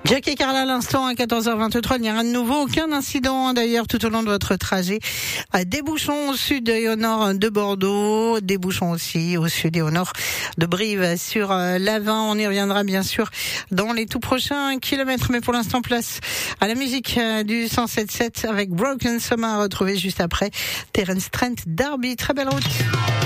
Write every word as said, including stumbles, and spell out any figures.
Jackie et Carla à l'instant à quatorze heures vingt-trois. Il n'y a rien de nouveau, aucun incident d'ailleurs tout au long de votre trajet. Des bouchons au sud et au nord de Bordeaux, des bouchons aussi au sud et au nord de Brive sur l'Avin. On y reviendra bien sûr dans les tout prochains kilomètres, mais pour l'instant place à la musique du cent sept sept avec Broken Summer à retrouver juste après Terence Trent D'Arby. Très belle route.